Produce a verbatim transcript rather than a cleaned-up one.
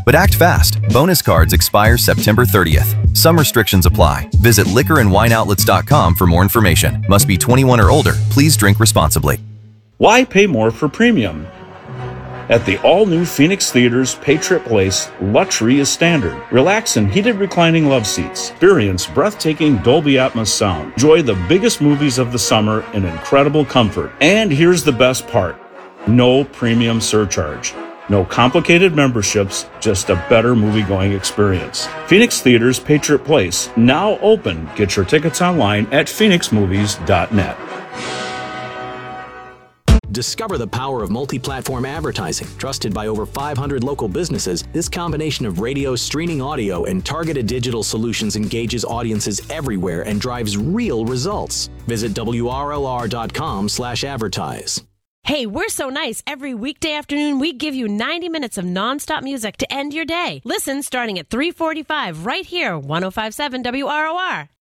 But act fast. Bonus cards expire September thirtieth. Some restrictions apply. Visit liquor and wine outlets dot com for more information. Must be twenty-one or older. Please drink responsibly. Why pay more for premium? At the all-new Phoenix Theater's Patriot Place, luxury is standard. Relax in heated reclining love seats. Experience breathtaking Dolby Atmos sound. Enjoy the biggest movies of the summer in incredible comfort. And here's the best part. No premium surcharge. No complicated memberships, just a better movie-going experience. Phoenix Theater's Patriot Place, now open. Get your tickets online at phoenix movies dot net. Discover the power of multi-platform advertising. Trusted by over five hundred local businesses, this combination of radio, streaming audio, and targeted digital solutions engages audiences everywhere and drives real results. Visit W R L R dot com slash advertise. Hey, we're so nice. Every weekday afternoon, we give you ninety minutes of nonstop music to end your day. Listen starting at three forty-five right here, one oh five point seven W R O R.